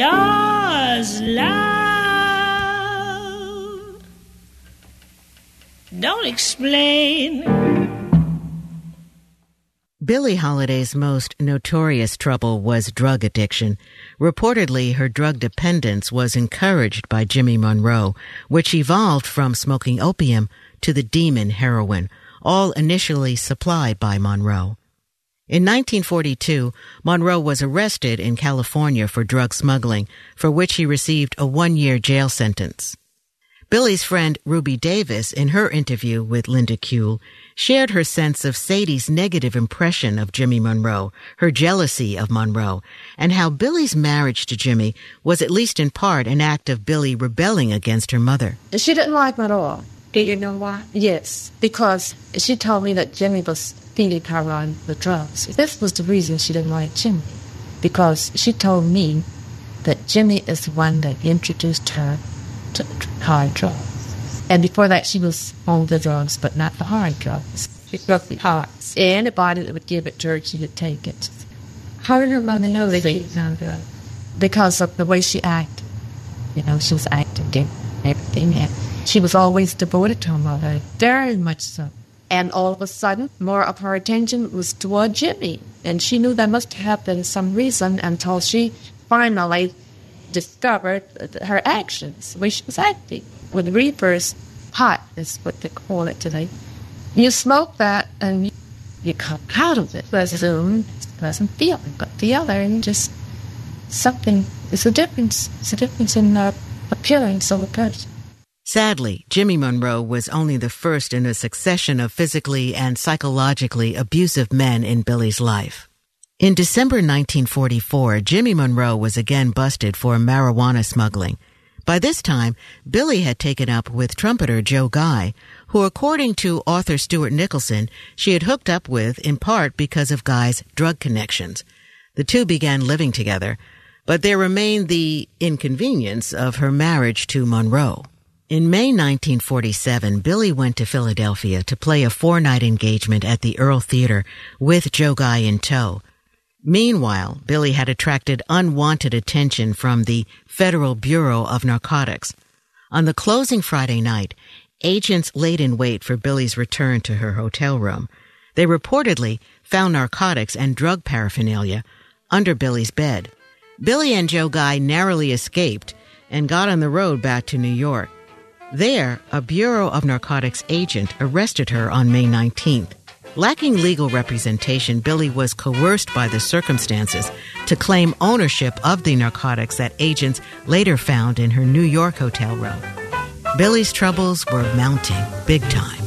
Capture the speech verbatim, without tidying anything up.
yours, love. Don't explain. Billie Holiday's most notorious trouble was drug addiction. Reportedly, her drug dependence was encouraged by Jimmy Monroe, which evolved from smoking opium to the demon heroin, all initially supplied by Monroe. In nineteen forty-two, Monroe was arrested in California for drug smuggling, for which he received a one-year jail sentence. Billie's friend Ruby Davis, in her interview with Linda Kuehl, shared her sense of Sadie's negative impression of Jimmy Monroe, her jealousy of Monroe, and how Billie's marriage to Jimmy was at least in part an act of Billie rebelling against her mother. She didn't like him at all. Do you know why? Yes, because she told me that Jimmy was feeding her on the drugs. This was the reason she didn't like Jimmy, because she told me that Jimmy is the one that introduced her to hard drugs. And before that, she was on the drugs, but not the hard drugs. She took the hearts. Anybody that would give it to her, she would take it. How did her mother know that she was on drugs? Because of the way she acted. You know, she was acting everything. And she was always devoted to her mother, very much so. And all of a sudden, more of her attention was toward Jimmy. And she knew there must have been some reason until she finally discovered her actions, the way she was acting. With reverse pot is what they call it today. You smoke that and you, you come out of it. But soon, it doesn't feel it. But the other, and just something, it's a difference. It's a difference in the appearance of a person. Sadly, Jimmy Monroe was only the first in a succession of physically and psychologically abusive men in Billie's life. In December nineteen forty-four, Jimmy Monroe was again busted for marijuana smuggling. By this time, Billie had taken up with trumpeter Joe Guy, who, according to author Stuart Nicholson, she had hooked up with in part because of Guy's drug connections. The two began living together, but there remained the inconvenience of her marriage to Monroe. In May nineteen forty-seven, Billie went to Philadelphia to play a four-night engagement at the Earl Theater with Joe Guy in tow. Meanwhile, Billie had attracted unwanted attention from the Federal Bureau of Narcotics. On the closing Friday night, agents laid in wait for Billie's return to her hotel room. They reportedly found narcotics and drug paraphernalia under Billie's bed. Billie and Joe Guy narrowly escaped and got on the road back to New York. There, a Bureau of Narcotics agent arrested her on May nineteenth. Lacking legal representation, Billie was coerced by the circumstances to claim ownership of the narcotics that agents later found in her New York hotel room. Billie's troubles were mounting big time.